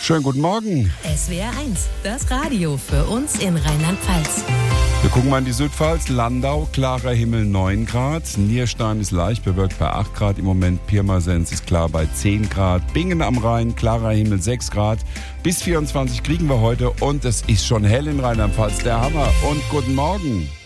Schönen guten Morgen. SWR 1, das Radio für uns in Rheinland-Pfalz. Wir gucken mal in die Südpfalz. Landau, klarer Himmel 9 Grad. Nierstein ist leicht bewölkt bei 8 Grad im Moment. Pirmasens ist klar bei 10 Grad. Bingen am Rhein, klarer Himmel 6 Grad. Bis 24 kriegen wir heute und es ist schon hell in Rheinland-Pfalz. Der Hammer und guten Morgen.